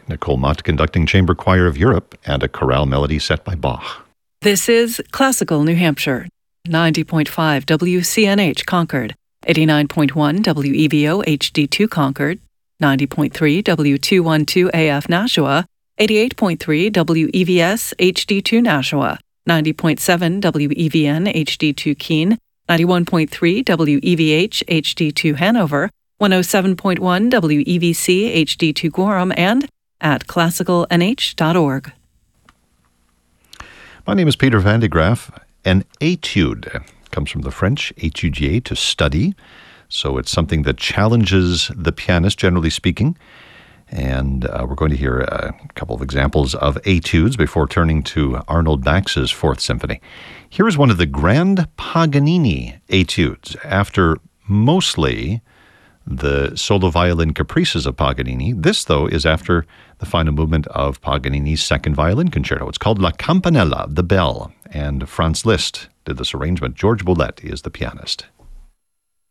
Nicole Mott conducting Chamber Choir of Europe and a chorale melody set by Bach. This is Classical New Hampshire, 90.5 WCNH Concord, 89.1 WEVO HD2 Concord, 90.3 W212 AF Nashua, 88.3 WEVS HD2 Nashua, 90.7 WEVN HD2 Keene, 91.3 WEVH HD2 Hanover, 107.1 WEVC HD2 Gorham, and at classicalnh.org. My name is Peter Van de Graaf. An étude comes from the French étudier, to study. So it's something that challenges the pianist, generally speaking. And we're going to hear a couple of examples of études before turning to Arnold Bax's Fourth Symphony. Here is one of the Grand Paganini études, after mostly the solo violin caprices of Paganini. This, though, is after the final movement of Paganini's Second Violin Concerto. It's called La Campanella, the Bell, and Franz Liszt did this arrangement. George Boulez is the pianist.